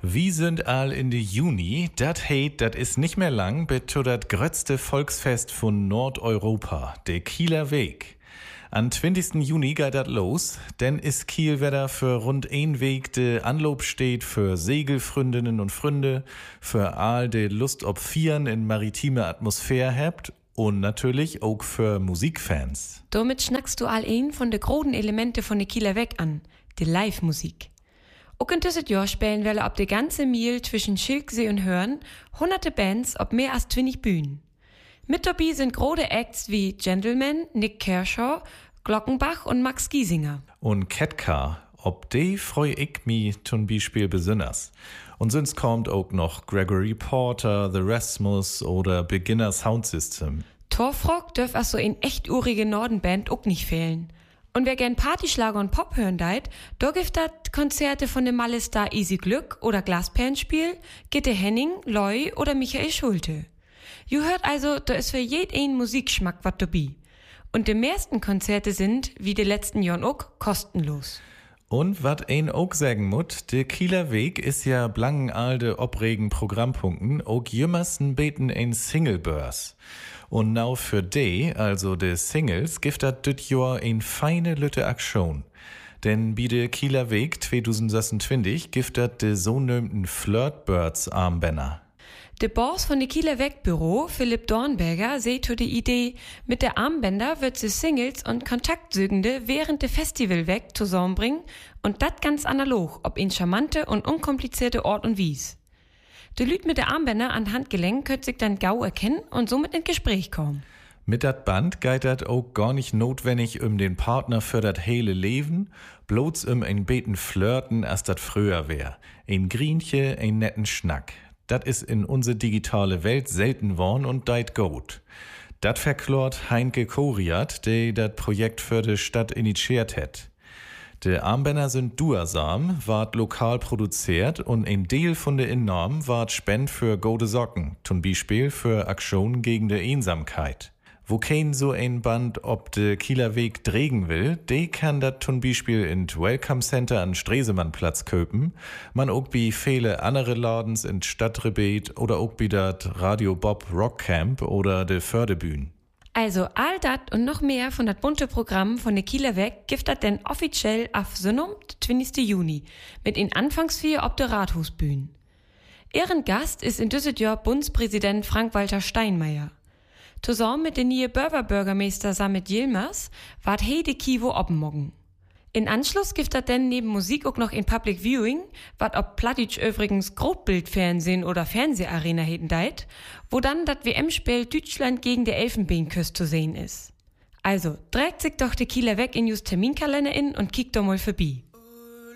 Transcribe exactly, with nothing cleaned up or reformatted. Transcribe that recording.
Wir sind all in de Juni, dat heit, dat is nicht mehr lang, bis zu dat grötzte Volksfest von Nordeuropa, de Kieler Weg. Am zwanzigsten Juni geht dat los, denn is Kiel wieder für rund ein Weg de Anlob steht für Segelfründinnen und Fründe, für all de Lust ob Vieren in maritime Atmosphäre habt und natürlich auch für Musikfans. Damit schnackst du all ein von de großen Elemente von de Kieler Weg an, de Live-Musik. Auch in dieses Jahr spielen wir ab de ganze Miel zwischen Schilksee und Hörn hunderte Bands ob mehr als zwanzig Bühnen. Mit dabei sind große Acts wie Gentleman, Nick Kershaw, Glockenbach und Max Giesinger. Und Ketka, ob de freu ich mi zum Beispiel besonders. Und sonst kommt auch noch Gregory Porter, The Rasmus oder Beginner Sound System. Torfrock dürf also in echt urige Nordenband auch nicht fehlen. Und wer gern Partyschlager und Pop hören deit, da gibt dat Konzerte von dem Malestar Easy Glück oder Glasperlenspiel, Gitte Henning, Loy oder Michael Schulte. Ju hört also, da ist für jeden Musikgeschmack wat dabei. Und die meisten Konzerte sind, wie die letzten Jahren auch, kostenlos. Und wat ein auch sagen muss, der Kieler Weg ist ja blanken alte opregen Programmpunkten, auch jümmersten beten ein Singlebörs. Und now für de, also de Singles, gibt dat dit Jahr ein feine lütte Aktion. Denn bi de Kieler Weg zwanzig sechsundzwanzig gibt dat de so nömten Flirtbirds Armbänder. Der Boss von der Kieler Wegbüro, Philipp Dornberger, seht zu die Idee, mit der Armbänder wird sie Singles und Kontaktsügende während der Festival weg zusammenbringen und dat ganz analog, ob in charmante und unkomplizierte Ort und Wies. Die Lüd mit der Armbänder an Handgelenk könnt sich dann gau erkennen und somit ins Gespräch kommen. Mit dat Band geht dat auch gar nicht notwendig um den Partner für dat hele Leben, bloß um ein beten Flirten, als dat früher wär. Ein Grienche, ein netten Schnack. Dat is in unsere digitale Welt selten worn und deit gut. Dat verklort Heinke Koriat, der dat Projekt für de Stadt initiiert hat. De Armbänder sind duersam, ward lokal produziert und ein Deal von de Innahmen ward Spend für gute Socken, zum Beispiel für Aktionen gegen de Einsamkeit. Wo kein so ein Band ob de Kieler Weg dregen will, de kann dat zum Beispiel in Welcome Center an Stresemannplatz köpen, man auch bi viele andere Ladens in Stadtrebet oder auch bi dat Radio Bob Rockcamp oder de Fördebühn. Also all dat und noch mehr von dat bunte Programm von de Kieler Weg gibt dat denn offiziell auf Sonnum, zwanzigsten Juni, mit in Anfangsvier ob de Rathusbühn. Ehrengast ist in dieses Jahr Bundespräsident Frank-Walter Steinmeier. Zusammen mit den neuen Bürgerbürgermeister Samit Yilmaz ward he de Kivo oppenmoggen. In Anschluss gibt dat denn neben Musik auch noch in Public Viewing, wat ob Plattdeutsch übrigens Grobbildfernsehen oder Fernseharena heten deit, wo dann dat W M-Spiel Deutschland gegen die Elfenbeinküste zu sehen ist. Also, trägt sich doch de Kieler Weg in just Terminkalender in und kickt doch mal vorbei.